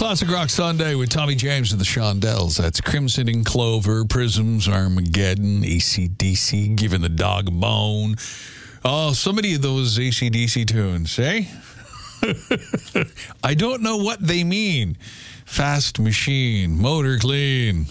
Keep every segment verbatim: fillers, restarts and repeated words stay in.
Classic Rock Sunday with Tommy James and the Shondells. That's Crimson and Clover, Prisms, Armageddon, A C D C, Giving the Dog a Bone. Oh, so many of those A C D C tunes, eh? I don't know what they mean. Fast Machine, Motor Clean.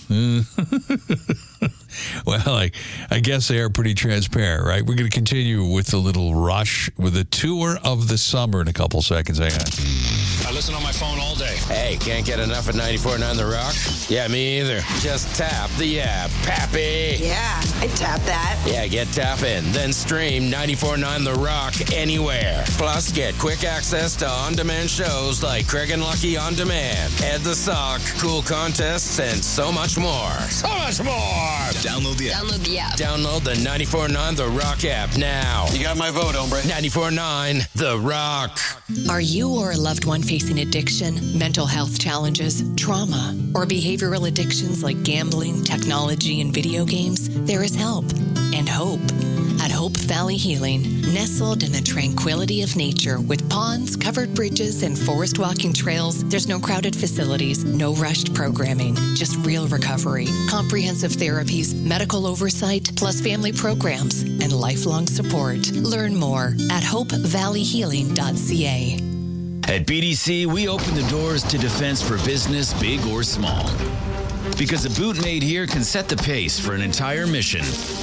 Well, I, I guess they are pretty transparent, right? We're going to continue with a little Rush with a tour of the summer in a couple seconds. Hang on. I listen on my phone all day. Hey, can't get enough of ninety-four point nine The Rock? Yeah, me either. Just tap the app. Pappy. Yeah, I tap that. Yeah, get tapping. Then stream ninety-four point nine The Rock anywhere. Plus, get quick access to on-demand shows like Craig and Lucky On Demand, Ed the Sock, cool contests, and so much more. So much more! Download the app. Download the app. Download the ninety-four point nine The Rock app now. You got my vote, hombre. ninety-four point nine The Rock. Are you or a loved one facing addiction, mental health challenges, trauma, or behavioral addictions like gambling, technology, and video games? There is help and hope at Hope Valley Healing, nestled in the tranquility of nature with ponds, covered bridges, and forest walking trails. There's no crowded facilities, no rushed programming, just real recovery, comprehensive therapies, medical oversight, plus family programs and lifelong support. Learn more at hope valley healing dot c a. At B D C, we open the doors to defense for business, big or small. Because a boot made here can set the pace for an entire mission.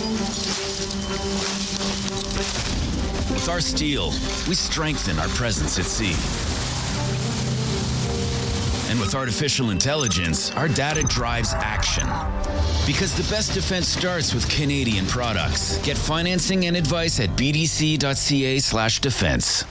With our steel, we strengthen our presence at sea. And with artificial intelligence, our data drives action. Because the best defense starts with Canadian products. Get financing and advice at b d c dot c a slash defense.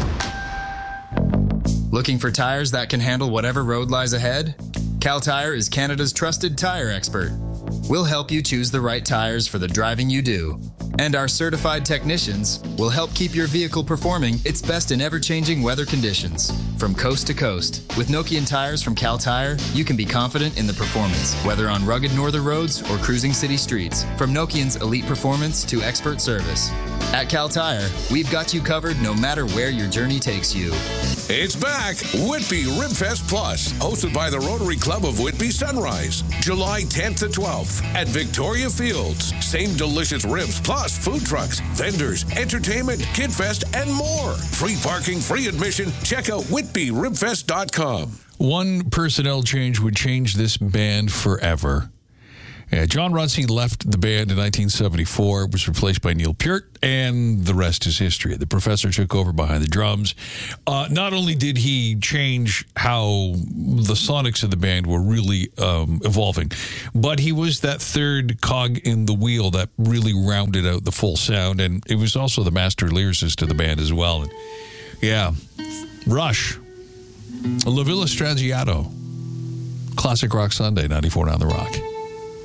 Looking for tires that can handle whatever road lies ahead? Cal Tire is Canada's trusted tire expert. We'll help you choose the right tires for the driving you do. And our certified technicians will help keep your vehicle performing its best in ever-changing weather conditions. From coast to coast, with Nokian tires from Cal Tire, you can be confident in the performance, whether on rugged northern roads or cruising city streets. From Nokian's elite performance to expert service. At Cal Tire, we've got you covered no matter where your journey takes you. It's back, Whitby Ribfest Plus, hosted by the Rotary Club of Whitby Sunrise, July tenth to twelfth at Victoria Fields. Same delicious ribs plus food trucks, vendors, entertainment, kid fest, and more. Free parking, free admission. Check out whitby ribfest dot com. One personnel change would change this band forever. Yeah, John Runcie left the band in nineteen seventy-four, was replaced by Neil Peart, and the rest is history. The professor took over behind the drums. Uh, not only did he change how the sonics of the band were really um, evolving, but he was that third cog in the wheel that really rounded out the full sound, and it was also the master lyricist of the band as well. And yeah, Rush, La Villa Strangiato, Classic Rock Sunday, ninety-four point nine The Rock.